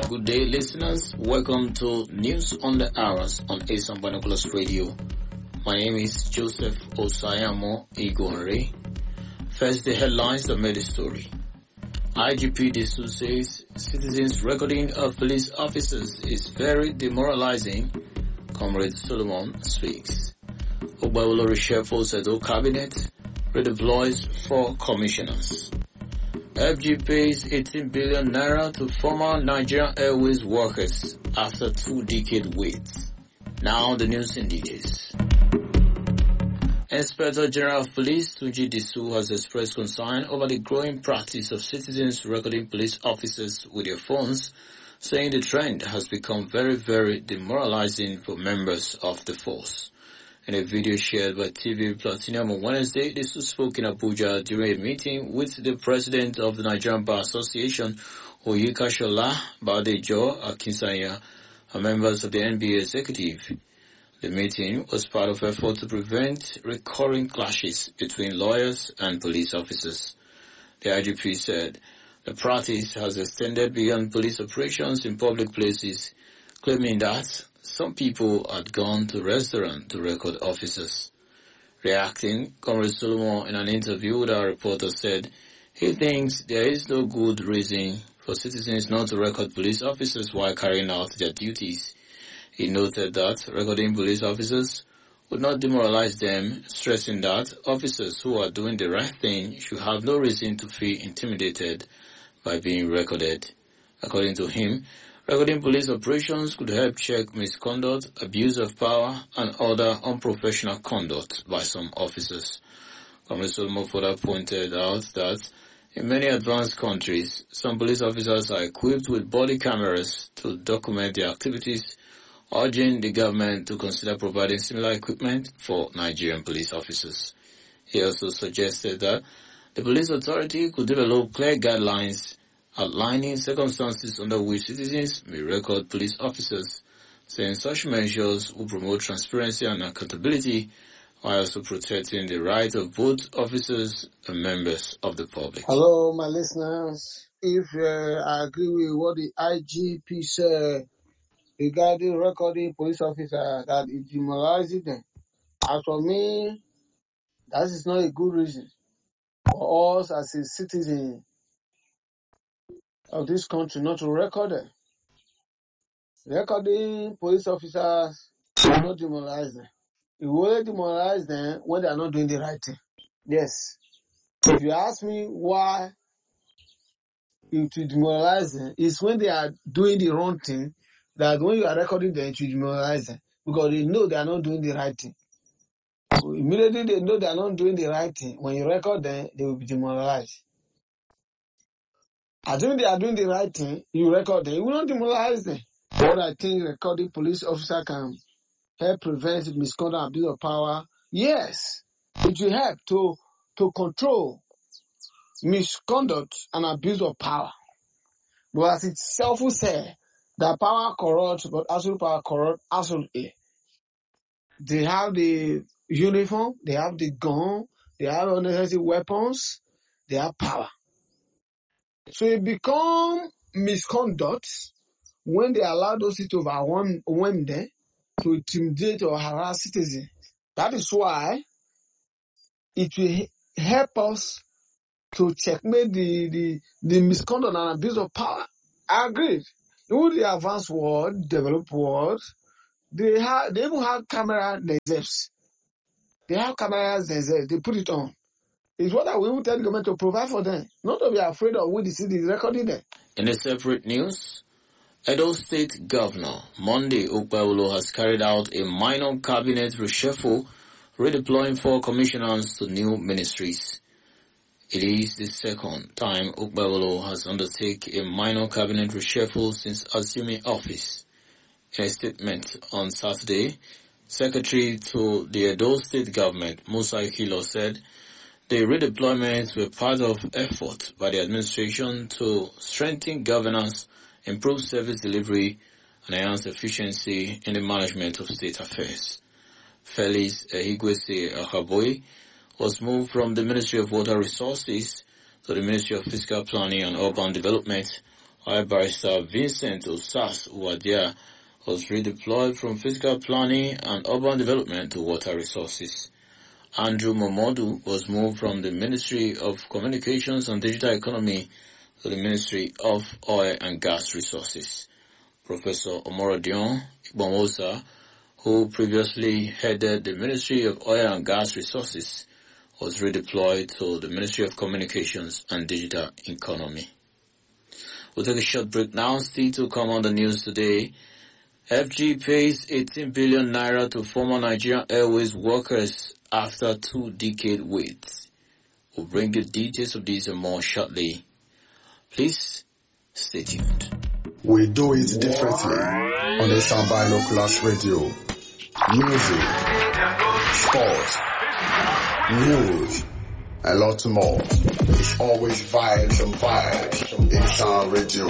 Good day, listeners. Welcome to News on the Hours on Asan Binoculars Radio. My name is Joseph Osayamo Igore. First, the headlines that made the story. IGP Disu says citizens' recording of police officers is very demoralizing. Comrade Solomon speaks. Ogbawolo reshuffles Edo cabinet, redeploys 4 commissioners. FG pays 18 billion naira to former Nigerian Airways workers after 2-decade wait. Now the news in details. Inspector General of Police Tunji Disu has expressed concern over the growing practice of citizens recording police officers with their phones, saying the trend has become very, very demoralizing for members of the force. In a video shared by TV Platinum on Wednesday, Disu spoke in Abuja during a meeting with the president of the Nigerian Bar Association, Oyika Shola Badejo Akinsanya, and members of the NBA executive. The meeting was part of effort to prevent recurring clashes between lawyers and police officers. The IGP said the practice has extended beyond police operations in public places, claiming that some people had gone to restaurants to record officers. Reacting, Comrade Solomon in an interview with our reporter said he thinks there is no good reason for citizens not to record police officers while carrying out their duties. He noted that recording police officers would not demoralize them, stressing that officers who are doing the right thing should have no reason to feel intimidated by being recorded. According to him, recording police operations could help check misconduct, abuse of power, and other unprofessional conduct by some officers. Comrade Solomon further pointed out that in many advanced countries, some police officers are equipped with body cameras to document their activities, urging the government to consider providing similar equipment for Nigerian police officers. He also suggested that the police authority could develop clear guidelines outlining circumstances under which citizens may record police officers, saying such measures will promote transparency and accountability while also protecting the right of both officers and members of the public. Hello, my listeners. If I agree with what the IGP said regarding recording police officers, that it demoralizes them, as for me, that is not a good reason for us as a citizen of this country not to record them. Recording police officers will not demoralize them. It will only demoralize them when they are not doing the right thing. Yes. If you ask me why it will demoralize them, it's when they are doing the wrong thing, that when you are recording them, it will demoralize them. Because they know they are not doing the right thing. So immediately they know they are not doing the right thing. When you record them, they will be demoralized. Assuming they are doing the right thing, you record them, it will not demoralize them. What I think recording police officer can help prevent misconduct and abuse of power, yes, it will help to control misconduct and abuse of power. But as itself will say, that power corrupts, but absolute power corrupts absolutely. They have the uniform, they have the gun, they have unnecessary weapons, they have power. So it becomes misconduct when they allow those to overwhelm them to intimidate or harass citizens. That is why it will help us to checkmate the misconduct and abuse of power. I agree. In the advanced world, developed world, they even have cameras themselves. They have cameras themselves. They put it on. It's what I will tell the government to provide for them, not to be afraid of what the city is recording them. In a separate news, Edo State Governor Monday Okpebholo has carried out a minor cabinet reshuffle, redeploying 4 commissioners to new ministries. It is the second time Okpebholo has undertaken a minor cabinet reshuffle since assuming office. In a statement on Saturday, Secretary to the Edo State Government, Musa Ikilo, said the redeployments were part of effort by the administration to strengthen governance, improve service delivery, and enhance efficiency in the management of state affairs. Felix Ehigwese Akaboy was moved from the Ministry of Water Resources to the Ministry of Fiscal Planning and Urban Development, while Barrister Vincent Osas Uwadia was redeployed from physical planning and urban development to water resources. Andrew Momodu was moved from the Ministry of Communications and Digital Economy to the Ministry of Oil and Gas Resources. Professor Omorodion Igbomosa, who previously headed the Ministry of Oil and Gas Resources, was redeployed to the Ministry of Communications and Digital Economy. We'll take a short break now. Still to come on the news today. FG pays 18 billion naira to former Nigerian Airways workers after 2-decade wait. We'll bring you details of these and more shortly. Please stay tuned. We do it differently on the Binoculars Radio. Music, sports, news, a lot more. It's always vibes and vibes in Sound Radio.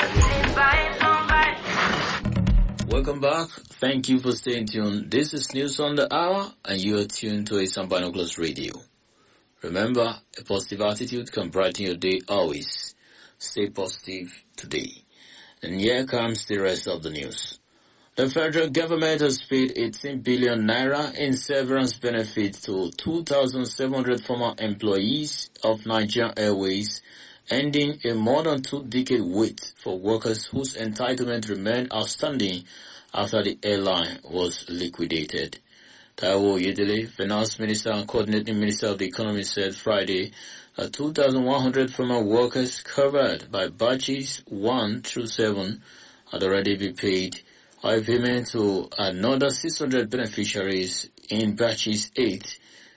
Welcome back. Thank you for staying tuned. This is News on the Hour, and you are tuned to Asian Binoculars Radio. Remember, a positive attitude can brighten your day always. Stay positive today. And here comes the rest of the news. The federal government has paid 18 billion naira in severance benefits to 2,700 former employees of Nigerian Airways, ending a more than 2-decade wait for workers whose entitlement remained outstanding after the airline was liquidated. Taiwo Oyedele, Finance Minister and Coordinating Minister of the Economy, said Friday that 2,100 former workers covered by batches 1 through 7 had already been paid, while payment to another 600 beneficiaries in batches 8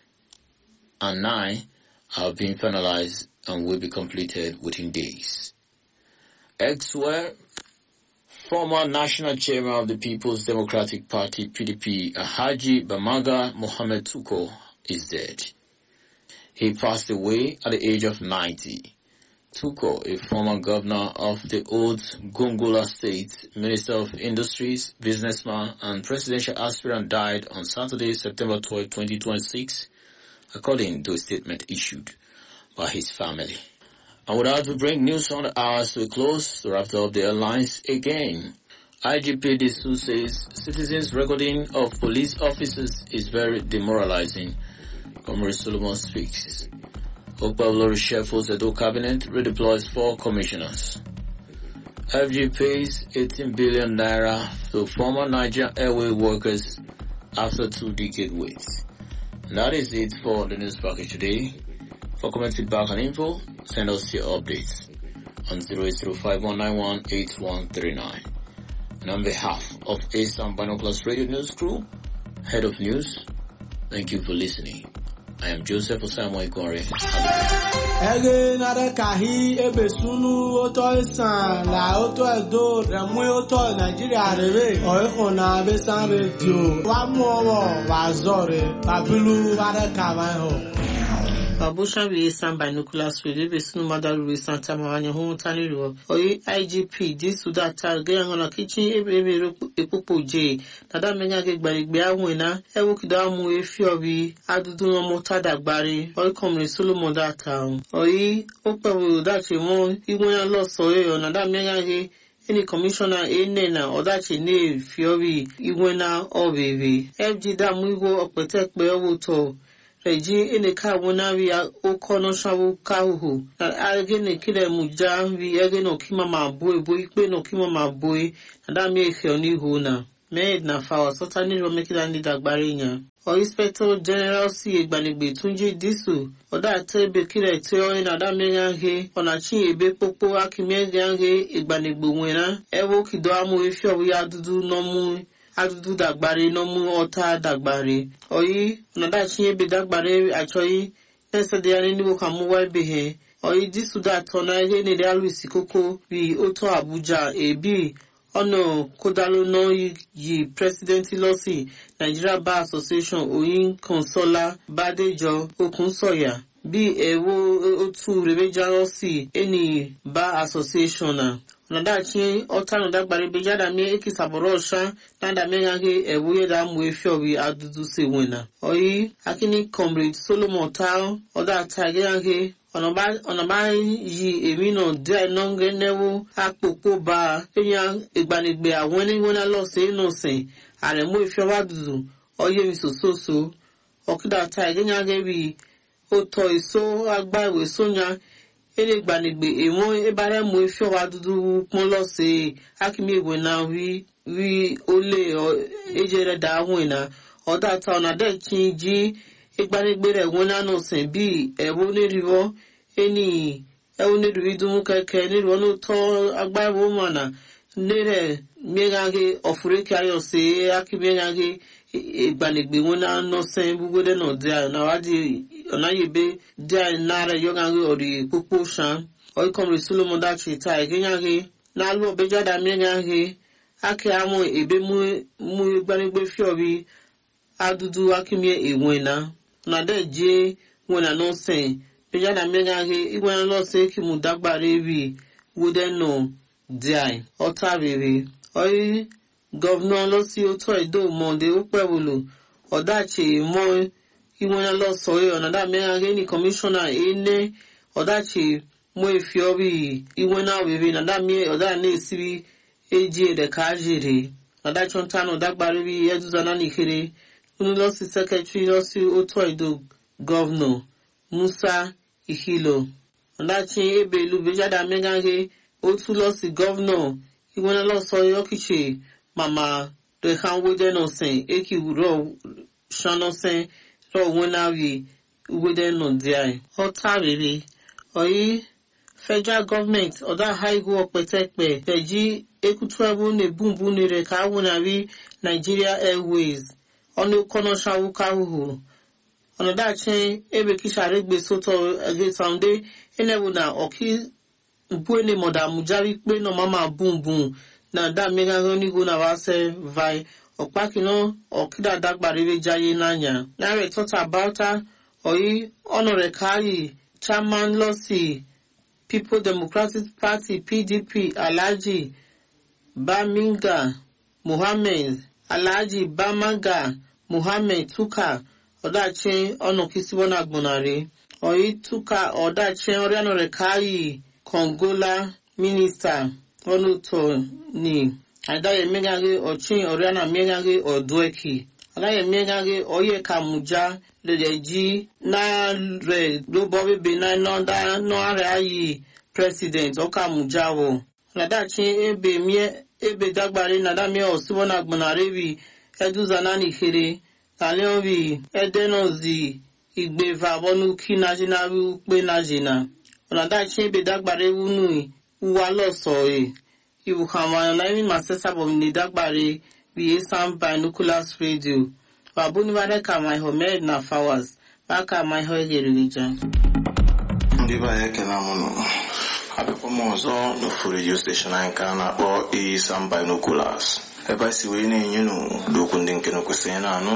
and 9 have been finalized and will be completed within days. Elsewhere, former National Chairman of the People's Democratic Party, PDP, Haji Bamaga Mohamed Tuko, is dead. He passed away at the age of 90. Tuko, a former governor of the old Gongola State, Minister of Industries, businessman, and presidential aspirant, died on Saturday, September 12, 2026, according to a statement issued by his family. And without to bring news on the hours to a close, to wrap up the headlines again. IGP Disu says citizens' recording of police officers is very demoralizing. Comrade Solomon speaks. Okpablo reshuffles Edo cabinet, redeploys 4 commissioners. FG pays 18 billion naira to former Nigerian Airway workers after 2-decade wait. And that is it for the news package today. For comment, feedback and info, send us your updates on 08051918139. And on behalf of Asian Binoculars Radio News Crew, Head of News, thank you for listening. I am Joseph Osamoy Gore. Ege nare kahi ebe sunu oto isan la oto edo remu oto Nigeria rebe oiko na besan radio wa mu owo wa zore babilu ware kawan ho. Babusha we Asian Binoculars Radio besunu madaru Santa Mawanya ho tani ro oyi IGP disu data ge ngona kitchen ebe epopo je dada menya ge gbarigbe awon na ewo kida mu efi obi adudu omo tadagbare oyi Comrade Solomon data oyi opewo data mo iwon lo so e ona da menya ge any commissioner ene na odachi ne fiori iwena obebe FG da mu igo opete pe owo to Reji ineka wonari okono shawu kahu na agene kile muja vi ageno kima maboy boy pe no kima maboy na da me efe oni hu na me na fa sota ni ro mekila ni dagbare yan o Inspector General si egbanigbe Tunji Disu oda tebe kile ti o na da me yan he ona chi ebe popo akime yan he egbanigbe wena ewo kido amu efe owi adudu no mu adudu dagbare no mu ota dagbare oyi nada chi ebe dagbare achoyi nese de ani niwo kamu wa ebe he oyi Disu da tona ihe ne de alu isikoko bi oto Abuja ebi ono kodalo no yi President Ilosi Nigeria Bar Association Oyin Consola Badejo Okunsoya bi ewo otu rebeja losi eni Bar Association na nada chi otanu dagbare bejada mi ekisaborosha nada mengage ewuye da mu efi obi adudu se wena oyi akini Comrade Solomon Tao oda tagenge ọ̀nàbá yí èmi náà díẹ̀ nọ́ngẹ́ nẹ́wó àpòpò bá èèyàn ìgbanigbe àwọn ẹniwọ́n lọ́sẹ̀ inú sìn àrẹ̀mú ìfiọwá dùdù ọyẹ́ mi sòsòsò ọ̀kídà ta ìgẹ́nyàgẹ́ bí ó tọ́ èso agbá ìwé sóyà ere ìgbanigbe èwọ̀n ìbárẹ̀mú ìfiọwá dùdù pọ́n lọ́sẹ̀ akíní ìwé náà rí olè ẹ̀jẹ̀ rẹ̀ dá àwọn ìnà ọ̀dà ta ọ̀nà dẹ̀ kí n jí ìgbanigbe rẹ̀ wọ́n lánà sìn bí ẹ̀wọ́ onírìwọ́ ẹni ẹ̀wọ́ onírìwí dùnmú kẹ̀kẹ́ nírìwọ́ ló tọ́ agbá ìwé mọ̀nà nírẹ̀ mẹ́gàgé ọ̀fùrẹ́kẹ́ ayọ̀sẹ̀ akíbẹ́gàgé ìgbanigbe wọn lánà sìn gbogbo dẹ́nà díà náwádìí ọ̀nàyẹ̀bẹ díà náírà yọ̀gàgé ọ̀rì pópó sàn ọ̀ìkọ̀mùrì sólómọ́dá chìtà ẹ̀gẹ́gàgé n'alụ ọbẹjọdà mẹ́gàgé akẹ́ àwọn èbé mú ìgbanigbe fíọ̀bí adudu akimie èwọ̀nà nàdẹ́ jẹ́ wọnà nọ́sẹ̀ bẹjọdà mẹ́gàgé ìwọ̀nà lọ́sẹ̀ kí mú dágbàrẹ́ rí wúdẹ́nà díà ọ̀tá rere ọ̀yí gọ́vnà lọ́sí ọ̀tọ̀ ìdó mọ̀ọ́dẹ́ ó pẹ̀wòlò ọ̀dàchè mọ́ ìwọ̀nà lọ́sọ̀ọ́ ọ̀nàdà mẹ́gàgé ní kọmíṣọ́nà ẹ̀ẹ́nẹ́ ọ̀dàchè mọ́ ìfíọ́bí ìwọ̀nà rere nàdà mẹ́ ọ̀dà ní ìsírí èjì ẹ̀dẹ̀ká jèrè nàdà chọ́ntánù dágbàrẹ́ rí ẹ̀dùzánà nìkéré Unilọsi Secretary lọsi otu Edo Gọvanọ Musa Ihilo Ọdachi Ebelu Bejada Megage otu lọsi Gọvanọ Iwena lọsọ Yokiche Mama Rehan Wedenosen Eki Wuro Shanosen Ro Wenawi Wedenodia Ọta rere Oyi Federal Government Ọda Haigu Ọpẹtẹpẹ Teji Ekutuebu Nebumbu Nere Ka Wenawi Nigeria Airways ọnụ kọnọ shawuka uhu ọnọdachi ebe kishare gbe soto egetamde enebu na ọkị buene moda mujari pe no mama bumbum na da mega honigo na wase vai ọkpakino ọkịda dagbarebe jaye n'anya nare tota bauta oyi ọnọre kayi chairman losi People Democratic Party PDP Alhaji Baminga Mohammed Alhaji Bamaga Muhammad Tuka Ọdachi ọnọkisiwọna gbọnarị oyi Tuka Ọdachi ọrịanọ rekayi Kongola minista ọnụtọ ni adaghị emegaghi ọchị ọrịana megaghi ọdụeki adaghị emegaghi oye kamuja ledeji na re lobọbebe na nọda nọarịa yi president ọkamuja wọ Ọdachi ebe dagbari nadamie osiwọna gbọnarị bi eduzana n'ihere taliobi edenozi igbeva bonuki najinawi ukpe najina onadachi ebe dagbare unu uwa losoe ibukamaya naimi masesa bomini dagbare bi Esan Binoculars Radio babuni bareka my homed na flowers baka my hoegerija ndị ba ya kena mụnụ abịakwa m ọzọ n'ofu radio station anyị ka a na-akpọ Esan Binoculars ebe a si wee na-enye n'okwu ndị nke kwesịrị na-anụ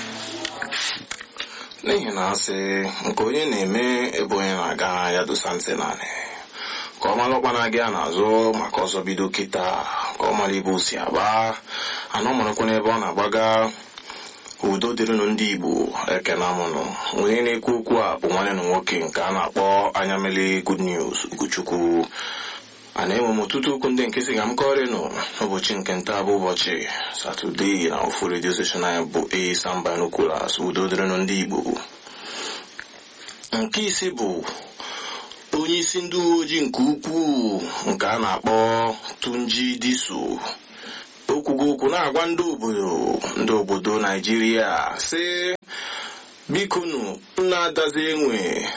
n'ihi na asị nke onye na-eme ebe onye na-aga ya dosa ntị naanị ka ọ mara ọkpa na-aga ya n'azụ maka ọzọ bido kịta ka ọ mara ebe o si agba anọ marakwa n'ebe ọ na-agbaga udo dịrịnụ ndị Igbo ekena mụnụ onye na-ekwu okwu a bụ nwanne na nwoke nke a na-akpọ Anyamele Good News Ugochukwu a na-enwe m ọtụtụ okwu ndị nke si ga m kọrịnụ n'ụbọchị nke nta bụ ụbọchị Satọdee na ofu redio steshọn anyị bụ Esan Binoculars udo dịrịnụ ndị Igbo. Nke isi bụ onye isi ndị uwe ojii nke ukwuu nke a na-akpọ Tunji Diso okwugo okwu na-agwa ndị obodo Naijiria sị bikonu na-adazi enwe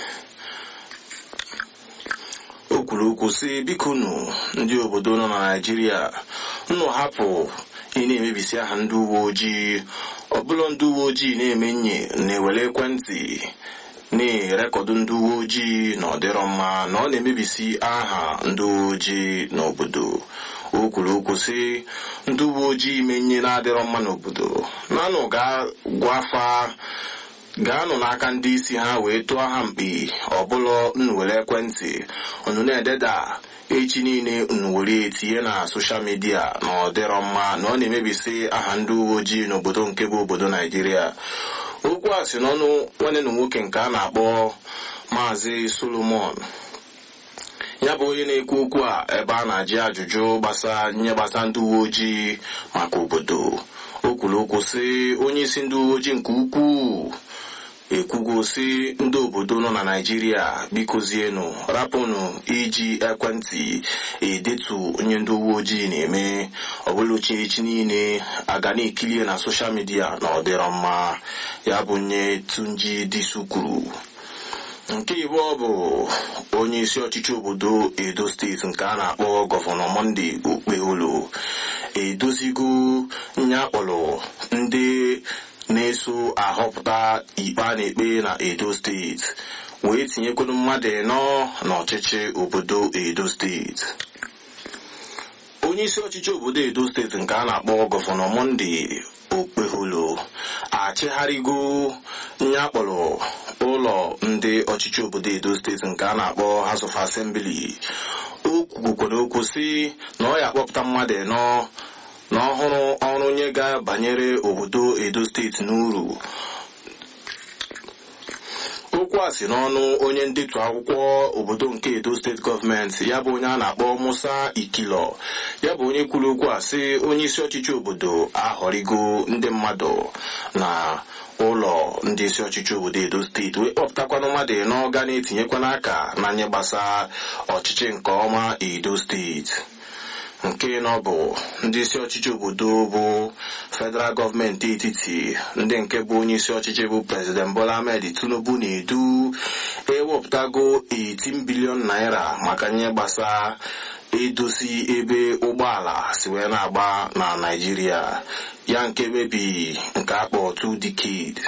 o kwuru okwu sị bikonu ndị obodo nọ na Naijiria nnụ hapụ ị na-emebisi aha ndị uwe ojii ọbụla ndị uwe ojii na-emenye na-ewere ekwentị na-erekọdụ ndị uwe ojii na ọdịrọ mma na ọ na-emebisi aha ndị uwe ojii n'obodo. O kwuru okwu sị ndị uwe ojii menye na-adịrọ mma n'obodo nanụ gaanụ n'aka ndị isi ha wee tụọ ha mkpi ọbụla unu were ekwentị unu na-ededa echi niile unu were etinye na soshal midia na ọdịrọ mma na ọ na-emebisi aha ndị uwe ojii n'obodo nke bụ obodo Naijiria. Okwu a si n'ọnụ nwanne na nwoke nke a na-akpọ Maazị Solomon ya bụ onye na-ekwu okwu a ebe a na-ajụ ajụjụ gbasa ndị uwe ojii maka obodo. O kwuru okwu sị onye isi ndị uwe ojii nke ukwuu ekwugo sị ndị obodo nọ na Naịjirịa bikozienụ rapụnụ iji ekwentị edetu onye ndị uwe ojii na-eme ọbụla ochichi niile aga na-ekilie na soshal midia na ọ dịrọ mma. Ya bụ nye Tunji Disu kwuru. Nke ịbụọ bụ onye isi ọchịchị obodo Edo steeti nke a na-akpọ Gọvanọ Monday Okpeholo edozigo nye akpọrọ ndị na-eso ahọpụta ikpe a na-ekpe na Edo steeti wee tinyekwuru mmadụ anọ n'ọchịchị obodo Edo steeti. Onye isi ọchịchị obodo Edo steeti nke a na-akpọ Gọvanọ Monday Okpeholo achịgharịgo nye akpọrọ ụlọ ndị ọchịchị obodo Edo steeti nke a na-akpọ House of Assembly. O kwukwara okwu sị na ọ ya akpọpụta mmadụ anọ na ọhụrụ ọrụ onye ga-banyere obodo Edo steeti n'uru. Okwu a si n'ọnụ onye ndetu akwụkwọ obodo nke Edo steeti gọọmenti ya bụ onye a na-akpọ Musa Ikilo. Ya bụ onye kwuru okwu a sị onye isi ọchịchị obodo ahọrịgo ndị mmadụ na ụlọ ndị isi ọchịchị obodo Edo steeti wee kpọpụtakwanụ mmadụ anọ ga na-etinyekwa n'aka na nye gbasa ọchịchị nke ọma Edo steeti. Nke nọ bụ ndị isi ọchịchị obodo bụ federal gọọmenti etiti ndị nke bụ onye isi ọchịchị bụ President Bola Ahmed Tinubu na-edu ewepụtago 18 bilion naira maka nye gbasa edozi ebe ụgbọala si wee na-agba na Naịjirịa ya nke mebi nke akpọ 2 decade.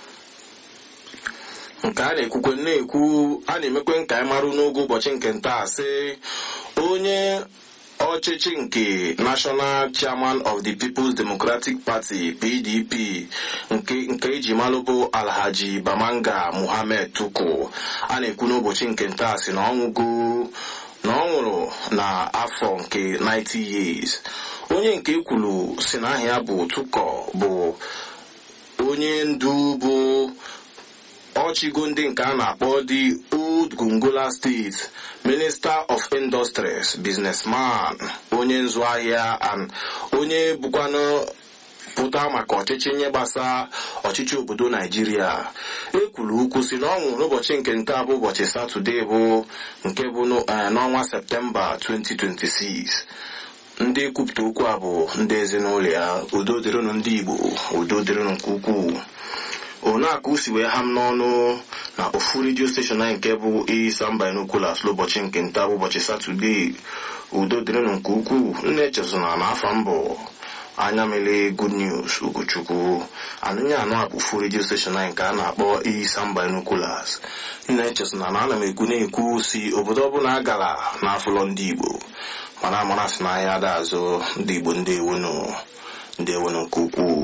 Nke a na-ekwukwe na-ekwu a na-emekwe nka ịmarụ n'oge ụbọchị nke nta sị onye ọchịchị nke National Chairman of the People's Democratic Party PDP nke eji malụ bụ Alhaji Bamanga Muhammad Tuku a na-ekwu n'ụbọchị nke nta sị na ọ nwụrụ na afọ nke 90 years. Onye nke kwuru si na aha ya bụ Tuko bụ onye ndu bụ ọchịgo ndị nke a na-akpọ the Old Gongola State Minister of Industries, businessman, onye nzụ ahịa and onye bụkwanụ pụta maka ọchịchị nye gbasa ọchịchị obodo Naịjirịa. Ekwuru ukwu si na ọ nwụrụ n'ụbọchị nke nta bụ ụbọchị Satọde bụ nke bụ n'ọnwa Septemba 2026. Ndị ekwupụta okwu a bụ ndị ezinụlọ ya. Udo dịrịnụ ndị Igbo, udo dịrịnụ nke ukwuu. Onaku si wee ham n'ọnụ na ofu redio steshọn anyị nke bụ Isam Binoculars n'ụbọchị nke nta bụ ụbọchị Satọde. Udo dịrịnụ nke ukwuu. Nne echezona na afọ mbụ anya mele Good News Ugochukwu anụnya anụ a bụ ofu redio steshọn anyị nke a na-akpọ Isam Binoculars. Nne echezona na ana m ekwu si obodo ọbụla agala n'afụlọ ndị Igbo mana amara si n'ahịa ada azụ ndị Igbo ndị ewenu nke ukwuu.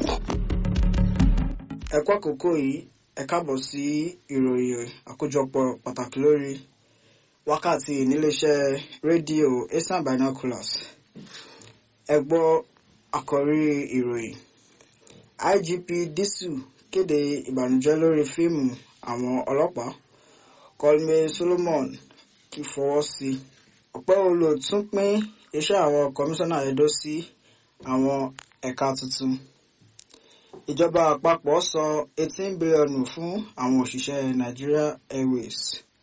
Ẹ̀kọ́ àkókò yìí ẹ káàbọ̀ sí ìròyìn àkójọpọ̀ pàtàkì lórí wákàtí níléeṣẹ́ rédíò Isam Binoculars. Ẹ gbọ́ àkọ́rí ìròyìn. IGP Disu kéde ìbànújẹ́ lórí fíìmù àwọn ọlọ́pàá. Kolme Solomon kì í fọwọ́ sí. Okpeholo tún pín iṣẹ́ àwọn kọmíṣánná Edo sí àwọn ẹ̀ka tuntun. Ìjọba àpapọ̀ san 18 bílíọ̀nù fún àwọn òṣìṣẹ́ Nigeria Airways.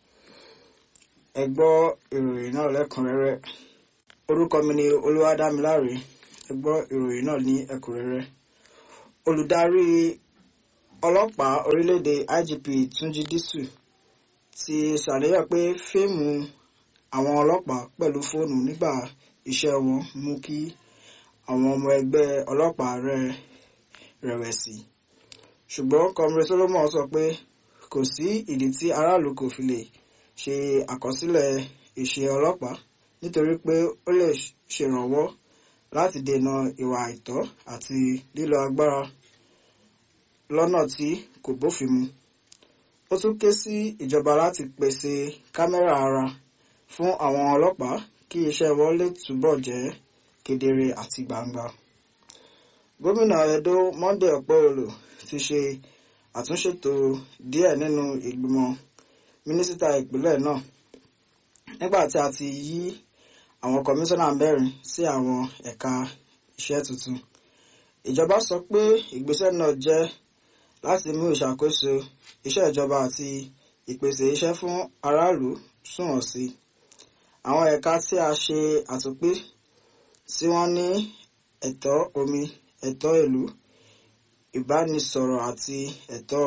Ẹ gbọ́ ìròyìn náà lẹ́kùnrẹ́rẹ́. Orúkọ mi ni Olúwadámiláre. Ẹ gbọ́ ìròyìn náà ní ẹ̀kúnrẹ́rẹ́. Olùdarí ọlọ́pàá orílẹ̀-èdè IGP Tunji Disu ti ṣàlàyé pé fíìmù àwọn ọlọ́pàá pẹ̀lú fóònù nígbà iṣẹ́ wọn mú kí àwọn ọmọ ẹgbẹ́ ọlọ́pàá rẹ̀wẹ̀sì. Ṣùgbọ́n Comrade Solomon sọ pé kò sí ìdí tí aráàlú kò fi lè ṣe àkọsílẹ̀ ìṣe ọlọ́pàá nítorí pé ó lè ṣèrànwọ́ láti dènà ìwà àìtọ́ àti lílo agbára lọ́nà tí kò bófin mu. Ó tún ké sí ìjọba láti pèsè kámẹ́rà ara fún àwọn ọlọ́pàá kí iṣẹ́ wọn lè túbọ̀ jẹ́ kedere àti gbangba. Gómìnà Edo Monday Okpeholo ti ṣe àtúnṣètò díẹ̀ nínú ìgbìmọ̀ mínísítà ìpínlẹ̀ náà nígbà tí a ti yí àwọn kọmíṣánná mẹ́rin sí àwọn ẹ̀ka iṣẹ́ tuntun. Ìjọba sọ pé ìgbésẹ̀ náà jẹ́ láti mú ìṣàkóso iṣẹ́ ìjọba àti ìpèsè iṣẹ́ fún aráàlú sunwọ̀n sí. Àwọn ẹ̀ka tí a ṣe àtúnpín tí wọ́n ní ẹ̀tọ́ omi, ẹ̀tọ́ ìlú, ìbánisọ̀rọ̀ àti ẹ̀tọ́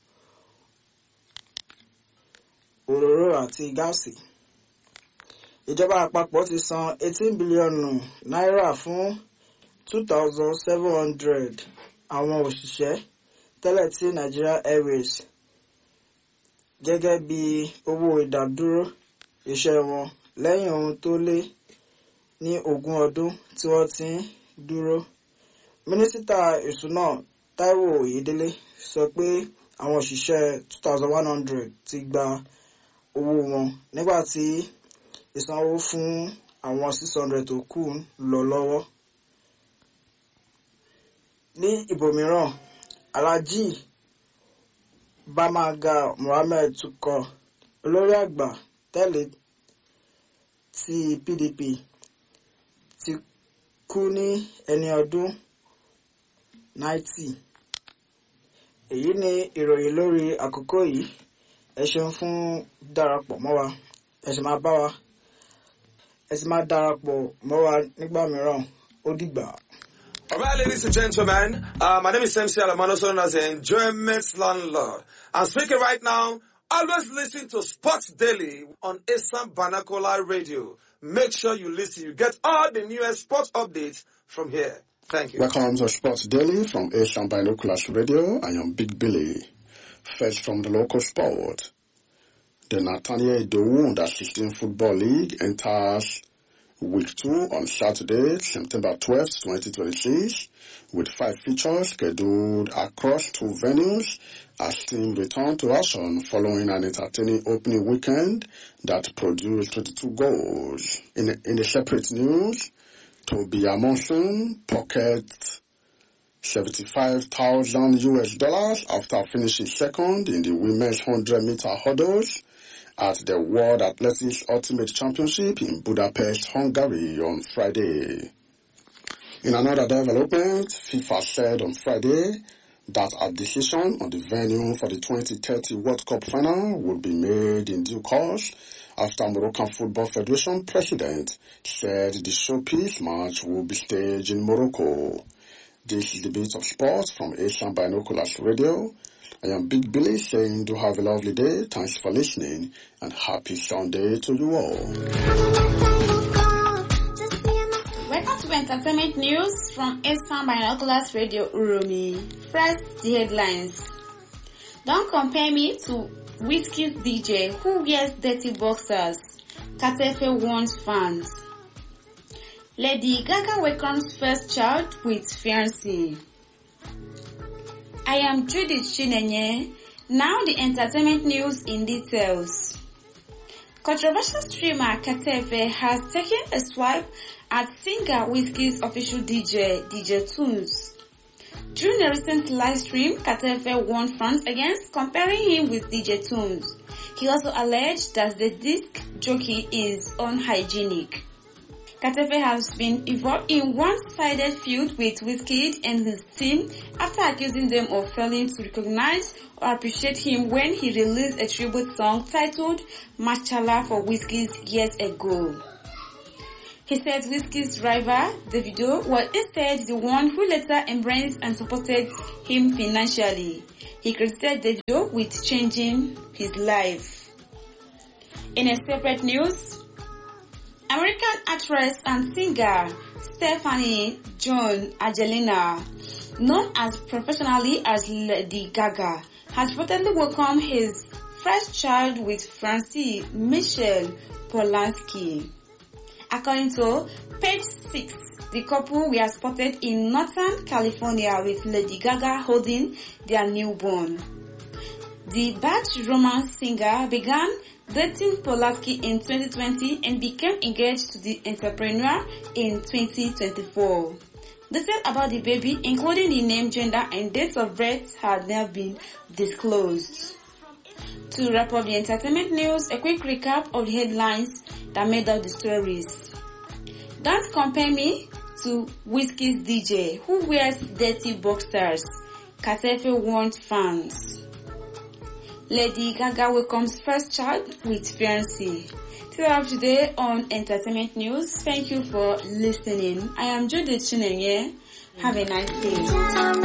òróró àti gáàsì. Ìjọba àpapọ̀ ti san 18 bílíọ̀nù náírà fún 2,700 àwọn òṣìṣẹ́ tẹ́lẹ̀ tí Nigeria Airways gẹ́gẹ́ bí owó ìdádúró iṣẹ́ wọn lẹ́yìn ohun tó lé ní 20 ọdún tí wọ́n ti ń dúró. Mínísítà ìṣúná Táíwò Oyèdélé sọ pé àwọn òṣìṣẹ́ 2,100 ti gba owó wọn nígbà tí ìsanwó fún àwọn 600 tó kù ń lọ lọ́wọ́. Ní ibòmíràn, Alhaji Bamaga Mohammed Tukọ, olórí àgbà tẹ́lẹ̀ ti PDP, ti kú ní ẹni ọdún 90. Èyí ni ìròyìn lórí àkókò yìí. Ẹ ṣeun fún darapọ̀ mọ́ wa. Ẹ sì máa bá wa. Ẹ sì máa darapọ̀ mọ́ wa nígbà mìíràn. Ó dìgbà. All right, ladies and gentlemen, my name is MC Alamano, known as the Enjoyment Landlord. I'm speaking right now. Always listen to Sports Daily on Isam Banakola Radio. Make sure you listen. You get all the newest sports updates from here. Thank you. Welcome to Sports Daily from Asian Binoculars Radio. I am Big Billy. First from the local sport. The Nathaniel Idowu Under-16 Football League enters Week 2 on Saturday, September 12th, 2026, with 5 features scheduled across 2 venues as teams return to action following an entertaining opening weekend that produced 22 goals. In the separate news, Toby Amundsen pockets $75,000 after finishing second in the women's 100-meter hurdles at the World Athletics Ultimate Championship in Budapest, Hungary on Friday. In another development, FIFA said on Friday that a decision on the venue for the 2030 World Cup final would be made in due course after Moroccan Football Federation president said the showpiece match will be staged in Morocco. This is the Bit of Sports from Asian Binoculars Radio. I am Big Billy saying do have a lovely day. Thanks for listening and happy Sunday to you all. Welcome to Entertainment News from Asian Binoculars Radio Uromi. First, the headlines. Don't compare me to Whiskey's DJ who wears dirty boxers. Katefe warns fans. Lady Gaga welcomes first child with fiancé. I am Judith Chinenye. Now the entertainment news in details. Controversial streamer Katefe has taken a swipe at singer Whiskey's official DJ Tunes. During a recent live stream, Katefe warned fans against comparing him with DJ Tunes. He also alleged that the disc jockey is unhygienic. Katefe has been involved in one-sided feud with Wizkid and his team after accusing them of failing to recognize or appreciate him when he released a tribute song titled Machala for Wizkid years ago. He said Wizkid's rival, Davido, was instead the one who later embraced and supported him financially. He credited Davido with changing his life. In a separate news, American actress and singer Stephanie Joan Angelina, known as professionally as Lady Gaga, has reportedly welcomed his first child with Francie Michelle Polanski. According to Page 6, the couple were spotted in Northern California with Lady Gaga holding their newborn. The batch romance singer began dating Polanski in 2020 and became engaged to the entrepreneur in 2024. Details about the baby, including the name, gender, and date of birth, had never been disclosed. To wrap up the entertainment news, a quick recap of the headlines that made up the stories. Don't compare me to Wizkid's DJ who wears dirty boxers. Katefe warned fans. Lady Gaga welcomes first child with fiancé. To have today on entertainment news. Thank you for listening. I am Judith Chinenye. Have a nice day.